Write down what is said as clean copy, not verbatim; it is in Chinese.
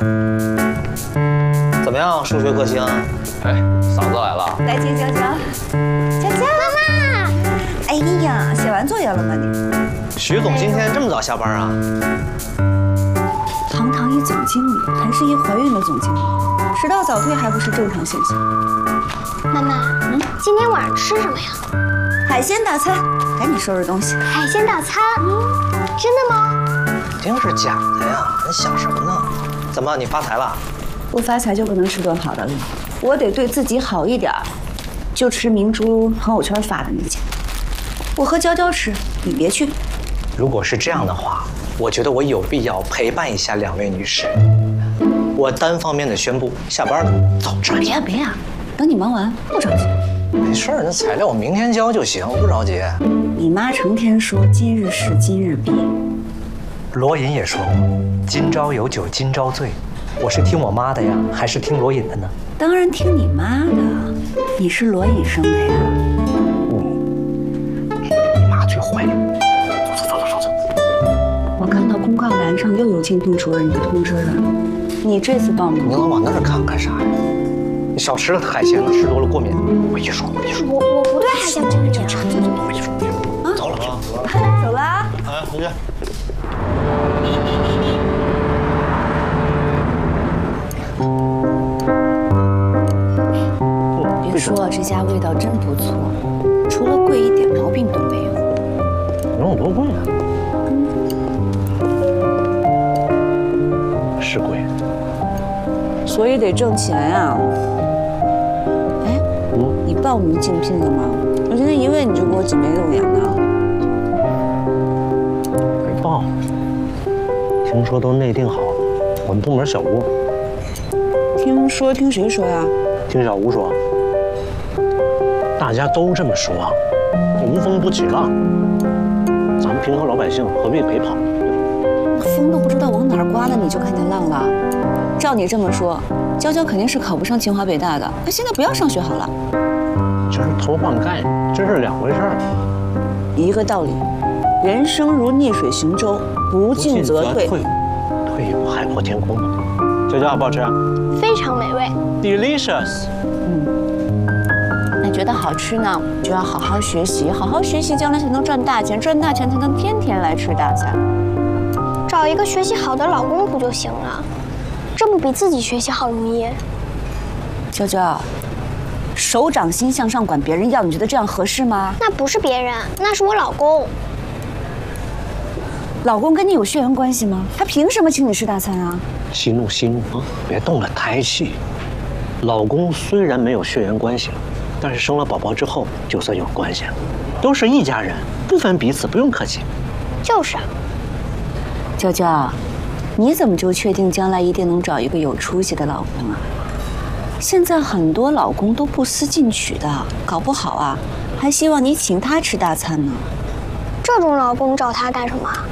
怎么样，数学克星？哎，嫂子来了。 来接娇娇。娇娇，妈妈。哎呀，写完作业了吗你？ 徐总今天这么早下班啊？ 堂堂一总经理，还是一怀孕的总经理，迟到早退还不是正常现象。 妈妈，今天晚上吃什么呀？ 海鲜大餐，赶紧收拾东西。 海鲜大餐？真的吗？ 肯定是假的呀！你想什么呢？怎么，你发财了？ 不发财就不能吃顿好的了，我得对自己好一点，就吃明珠朋友圈发的那家。我和娇娇吃，你别去。 如果是这样的话，我觉得我有必要陪伴一下两位女士。我单方面的宣布，下班了，走，吃饭去。 别呀，等你忙完，不着急。 没事儿，那材料我明天交就行，不着急。 你妈成天说今日事今日毕。 罗隐也说过，今朝有酒今朝醉。我是听我妈的呀，还是听罗隐的呢？ 当然听你妈的，你是罗隐生的呀。 你妈最坏。走。 我看到公告栏上又有靳东主任的通知了，你这次报名， 你老往那儿看干啥呀？你少吃了海鲜了，吃多了过敏。回去说。 我不对海鲜过敏啊。 回去说。走了。 走了。 哎，回去。 别说这家味道真不错，除了贵一点，毛病都没有。 能有多贵啊？是贵， 所以得挣钱啊。哎，你报名竞聘了吗？我今天一问你就给我挤眉弄眼的。 没报。听说都内定好了，我们部门小吴。 听谁说呀？ 听小吴说。大家都这么说，无风不起浪。咱们平头老百姓何必陪跑？ 风都不知道往哪儿刮呢，你就看见浪了。照你这么说，娇娇肯定是考不上清华北大的。那现在不要上学好了。 这是偷换概念，这是两回事儿。 一个道理，人生如逆水行舟，不进则退。 退一步海阔天空嘛。娇娇好不好吃啊？ 非常美味。 Delicious。 那觉得好吃呢，就要好好学习，好好学习，将来才能赚大钱，赚大钱才能天天来吃大餐。 找一个学习好的老公不就行了？这不比自己学习好容易？ 娇娇，手掌心向上管别人要，你觉得这样合适吗？ 那不是别人，那是我老公。 老公跟你有血缘关系吗？他凭什么请你吃大餐啊？ 息怒啊，别动了胎气。老公虽然没有血缘关系，但是生了宝宝之后就算有关系了，都是一家人，不分彼此，不用客气。 就是啊。 娇娇，你怎么就确定将来一定能找一个有出息的老公啊？现在很多老公都不思进取的，搞不好啊，还希望你请他吃大餐呢。 这种老公找他干什么？